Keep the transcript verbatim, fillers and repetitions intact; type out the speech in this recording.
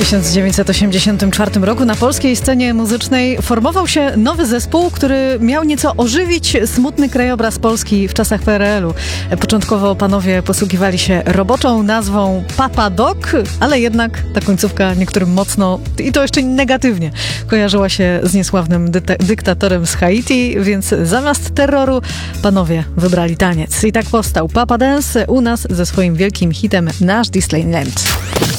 tysiąc dziewięćset osiemdziesiątym czwartym roku na polskiej scenie muzycznej formował się nowy zespół, który miał nieco ożywić smutny krajobraz Polski w czasach P R L-u. Początkowo panowie posługiwali się roboczą nazwą Papa Doc, ale jednak ta końcówka niektórym mocno, i to jeszcze negatywnie, kojarzyła się z niesławnym dy- dyktatorem z Haiti, więc zamiast terroru panowie wybrali taniec. I tak powstał Papa Dance u nas ze swoim wielkim hitem Nasz Disneyland.